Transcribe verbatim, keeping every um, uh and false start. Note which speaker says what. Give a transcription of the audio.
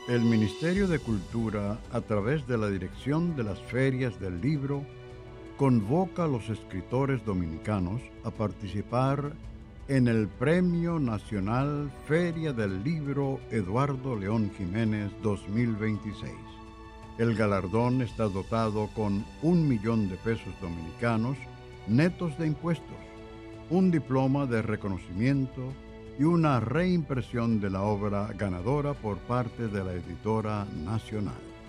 Speaker 1: El Ministerio de Cultura, a través de la Dirección de las Ferias del Libro, convoca a los escritores dominicanos a participar en el Premio Nacional Feria del Libro Eduardo León Jiménez dos mil veintiséis. El galardón está dotado con un millón de pesos dominicanos netos de impuestos, un diploma de reconocimiento y una reimpresión de la obra ganadora por parte de la editora nacional.